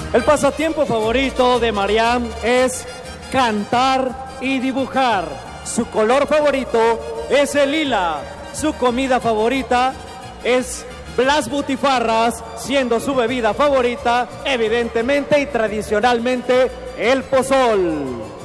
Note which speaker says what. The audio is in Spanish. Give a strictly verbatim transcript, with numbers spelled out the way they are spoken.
Speaker 1: El pasatiempo favorito de Mariam es cantar y dibujar. Su color favorito es el lila. Su comida favorita es las butifarras, siendo su bebida favorita, evidentemente y tradicionalmente, el pozol.